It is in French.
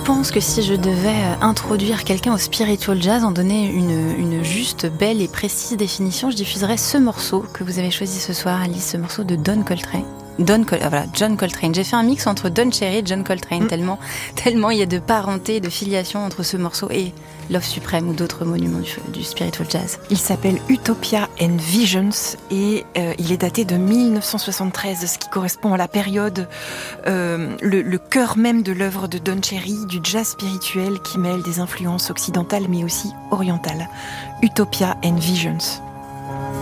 pense que si je devais introduire quelqu'un au spiritual jazz, en donner une juste, belle et précise définition, je diffuserais ce morceau que vous avez choisi ce soir, Alice, ce morceau de John Coltrane. John Coltrane. J'ai fait un mix entre Don Cherry et John Coltrane, tellement il y a de parenté, de filiation entre ce morceau et Love Supreme ou d'autres monuments du spiritual jazz. Il s'appelle Utopia and Visions et il est daté de 1973, ce qui correspond à la période, le cœur même de l'œuvre de Don Cherry, du jazz spirituel qui mêle des influences occidentales mais aussi orientales. Utopia and Visions.